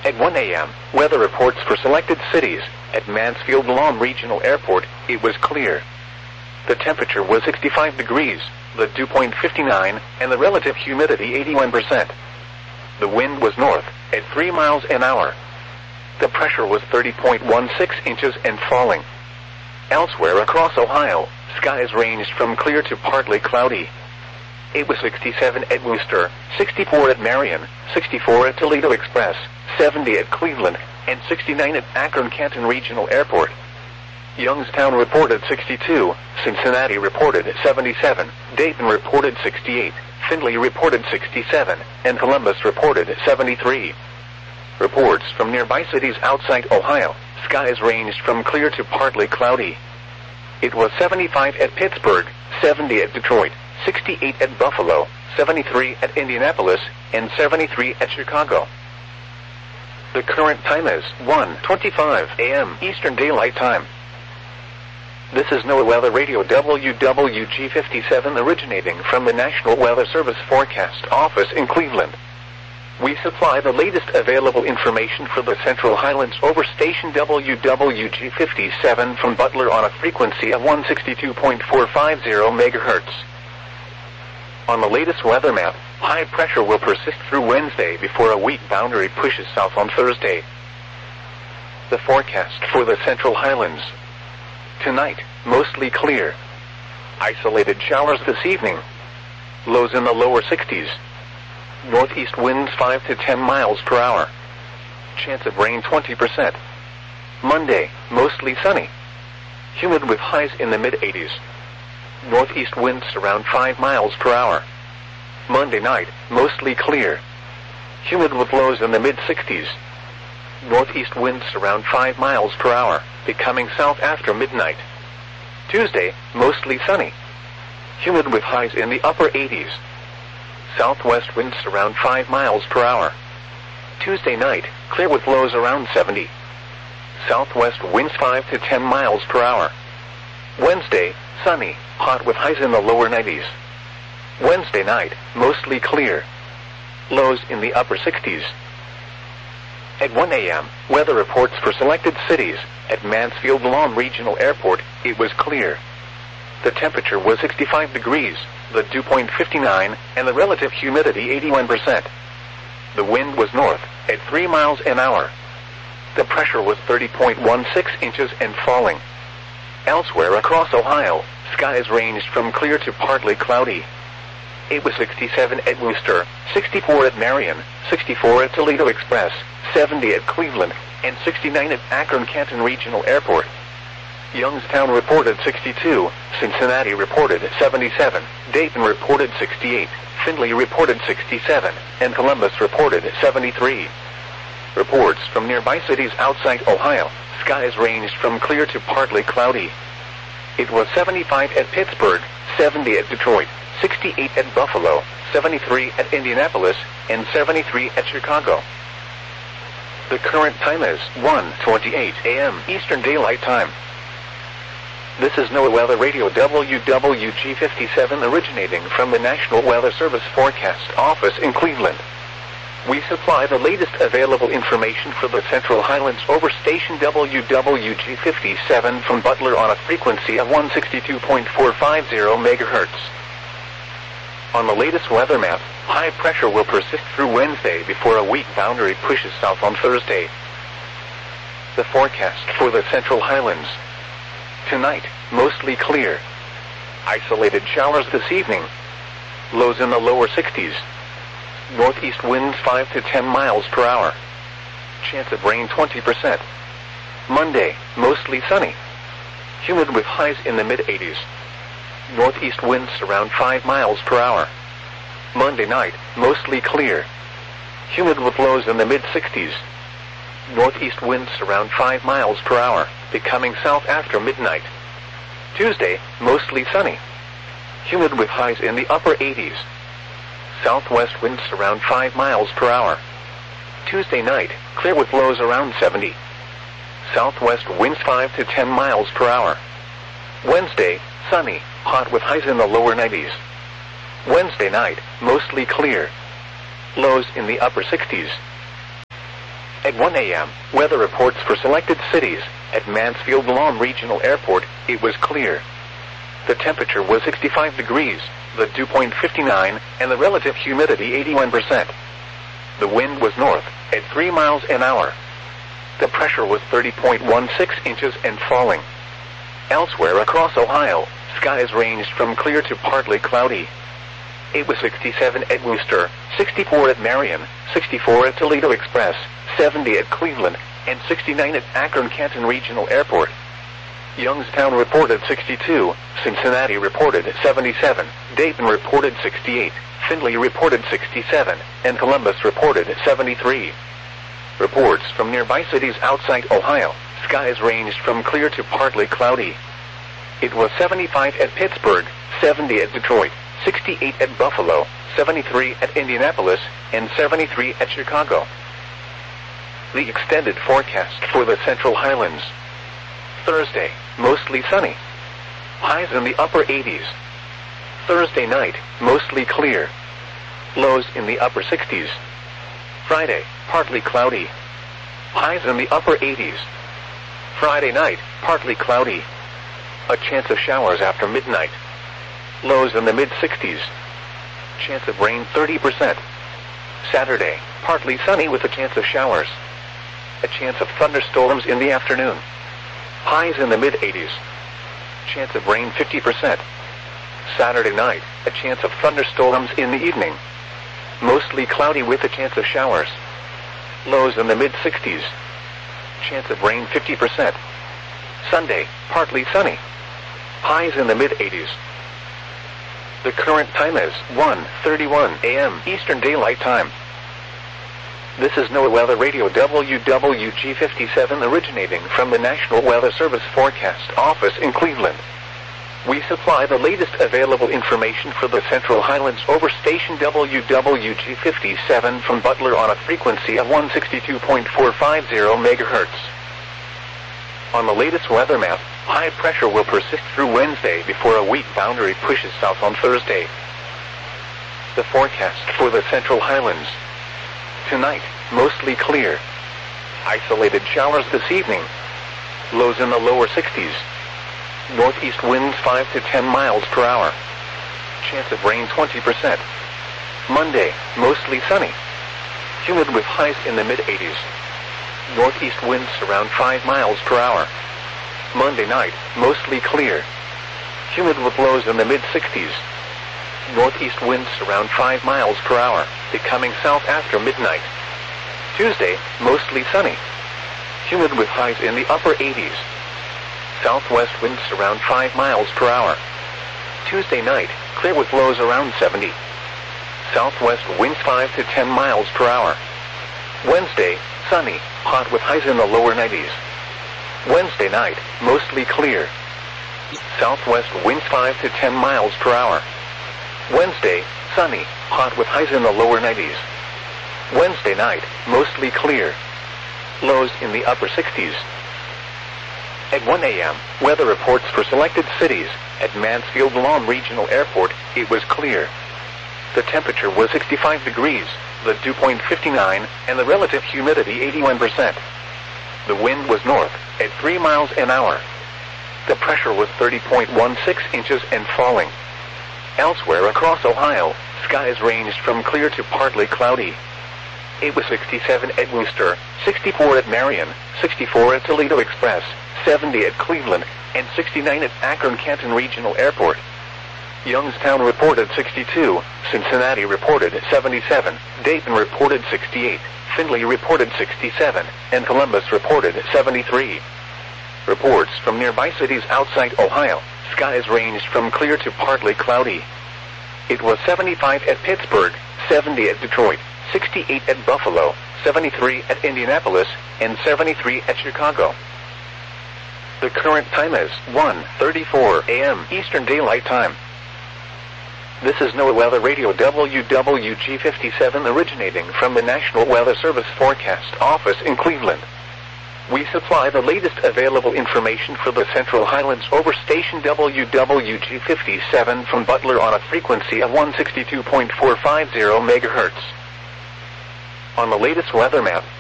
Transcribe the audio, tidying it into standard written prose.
At 1 a.m., weather reports for selected cities. At Mansfield-Lam Regional Airport, it was clear. The temperature was 65 degrees, the dew point 59, and the relative humidity 81%. The wind was north, at 3 miles an hour. The pressure was 30.16 inches and falling. Elsewhere across Ohio, skies ranged from clear to partly cloudy. It was 67 at Wooster, 64 at Marion, 64 at Toledo Express, 70 at Cleveland, and 69 at Akron-Canton Regional Airport. Youngstown reported 62, Cincinnati reported 77, Dayton reported 68, Findlay reported 67, and Columbus reported 73. Reports from nearby cities outside Ohio, skies ranged from clear to partly cloudy. It was 75 at Pittsburgh, 70 at Detroit, 68 at Buffalo, 73 at Indianapolis, and 73 at Chicago. The current time is 1:25 a.m. Eastern Daylight Time. This is NOAA Weather Radio WWG57 originating from the National Weather Service Forecast Office in Cleveland. We supply the latest available information for the Central Highlands over station WWG57 from Butler on a frequency of 162.450 MHz. On the latest weather map, high pressure will persist through Wednesday before a weak boundary pushes south on Thursday. The forecast for the Central Highlands. Tonight, mostly clear. Isolated showers this evening. Lows in the lower 60s. Northeast winds 5 to 10 miles per hour. Chance of rain 20%. Monday, mostly sunny. Humid with highs in the mid-80s. Northeast winds around 5 miles per hour. Monday night, mostly clear. Humid with lows in the mid-60s. Northeast winds around 5 miles per hour, becoming south after midnight. Tuesday, mostly sunny. Humid with highs in the upper 80s. Southwest winds around 5 miles per hour. Tuesday night, clear with lows around 70. Southwest winds 5 to 10 miles per hour. Wednesday, sunny, hot with highs in the lower 90s. Wednesday night, mostly clear. Lows in the upper 60s. At 1 a.m., weather reports for selected cities. At Mansfield-Lam Regional Airport, it was clear. The temperature was 65 degrees, the dew point 59, and the relative humidity 81%. The wind was north, at 3 miles an hour. The pressure was 30.16 inches and falling. Elsewhere across Ohio, skies ranged from clear to partly cloudy. It was 67 at Wooster, 64 at Marion, 64 at Toledo Express, 70 at Cleveland, and 69 at Akron-Canton Regional Airport. Youngstown reported 62, Cincinnati reported 77, Dayton reported 68, Findlay reported 67, and Columbus reported 73. Reports from nearby cities outside Ohio, skies ranged from clear to partly cloudy. It was 75 at Pittsburgh, 70 at Detroit, 68 at Buffalo, 73 at Indianapolis, and 73 at Chicago. The current time is 1:28 a.m. Eastern Daylight Time. This is NOAA Weather Radio WWG57 originating from the National Weather Service Forecast Office in Cleveland. We supply the latest available information for the Central Highlands over station WWG57 from Butler on a frequency of 162.450 MHz. On the latest weather map, high pressure will persist through Wednesday before a weak boundary pushes south on Thursday. The forecast for the Central Highlands. Tonight, mostly clear. Isolated showers this evening. Lows in the lower 60s. Northeast winds 5 to 10 miles per hour. Chance of rain 20%. Monday, mostly sunny. Humid with highs in the mid-80s. Northeast winds around 5 miles per hour. Monday night, mostly clear. Humid with lows in the mid-60s. Northeast winds around 5 miles per hour, becoming south after midnight. Tuesday, mostly sunny. Humid with highs in the upper 80s. Southwest winds around 5 miles per hour. Tuesday night, clear with lows around 70. Southwest winds 5 to 10 miles per hour. Wednesday, sunny, hot with highs in the lower 90s. Wednesday night, mostly clear. Lows in the upper 60s. At 1 a.m., weather reports for selected cities. At Mansfield-Lam Regional Airport, it was clear. The temperature was 65 degrees, the dew point 59, and the relative humidity 81%. The wind was north, at 3 miles an hour. The pressure was 30.16 inches and falling. Elsewhere across Ohio, skies ranged from clear to partly cloudy. It was 67 at Wooster, 64 at Marion, 64 at Toledo Express, 70 at Cleveland, and 69 at Akron-Canton Regional Airport. Youngstown reported 62, Cincinnati reported 77, Dayton reported 68, Findlay reported 67, and Columbus reported 73. Reports from nearby cities outside Ohio, skies ranged from clear to partly cloudy. It was 75 at Pittsburgh, 70 at Detroit, 68 at Buffalo, 73 at Indianapolis, and 73 at Chicago. The extended forecast for the Central Highlands. Thursday, mostly sunny. Highs in the upper 80s. Thursday night, mostly clear. Lows in the upper 60s. Friday, partly cloudy. Highs in the upper 80s. Friday night, partly cloudy. A chance of showers after midnight. Lows in the mid-60s. Chance of rain 30%. Saturday, partly sunny with a chance of showers. A chance of thunderstorms in the afternoon. Highs in the mid-80s. Chance of rain 50%. Saturday night, a chance of thunderstorms in the evening. Mostly cloudy with a chance of showers. Lows in the mid-60s. Chance of rain 50%. Sunday, partly sunny. Highs in the mid-80s. The current time is 1:31 a.m. Eastern Daylight Time. This is NOAA Weather Radio WWG57 originating from the National Weather Service Forecast Office in Cleveland. We supply the latest available information for the Central Highlands over station WWG57 from Butler on a frequency of 162.450 MHz. On the latest weather map, high pressure will persist through Wednesday before a weak boundary pushes south on Thursday. The forecast for the Central Highlands. Tonight, mostly clear. Isolated showers this evening. Lows in the lower 60s. Northeast winds 5 to 10 miles per hour. Chance of rain 20%. Monday, mostly sunny. Humid with highs in the mid-80s. Northeast winds around 5 miles per hour. Monday night, mostly clear. Humid with lows in the mid-60s. Northeast winds around 5 miles per hour, becoming south after midnight. Tuesday, mostly sunny. Humid with highs in the upper 80s. Southwest winds around 5 miles per hour. Tuesday night, clear with lows around 70. Southwest winds 5 to 10 miles per hour. Wednesday, sunny, hot with highs in the lower 90s. Wednesday night, mostly clear. Southwest winds 5 to 10 miles per hour. Wednesday, sunny, hot with highs in the lower 90s. Wednesday night, mostly clear. Lows in the upper 60s. At 1 a.m., weather reports for selected cities. At Mansfield-Lam Regional Airport, it was clear. The temperature was 65 degrees, the dew point 59, and the relative humidity 81%. The wind was north, at 3 miles an hour. The pressure was 30.16 inches and falling. Elsewhere across Ohio, skies ranged from clear to partly cloudy. It was 67 at Wooster, 64 at Marion, 64 at Toledo Express, 70 at Cleveland, and 69 at Akron-Canton Regional Airport. Youngstown reported 62, Cincinnati reported 77, Dayton reported 68, Findlay reported 67, and Columbus reported 73. Reports from nearby cities outside Ohio, skies ranged from clear to partly cloudy. It was 75 at Pittsburgh, 70 at Detroit, 68 at Buffalo, 73 at Indianapolis, and 73 at Chicago. The current time is 1:34 a.m. Eastern Daylight Time. This is NOAA Weather Radio WWG57 originating from the National Weather Service Forecast Office in Cleveland. We supply the latest available information for the Central Highlands over station WWG57 from Butler on a frequency of 162.450 MHz. On the latest weather map,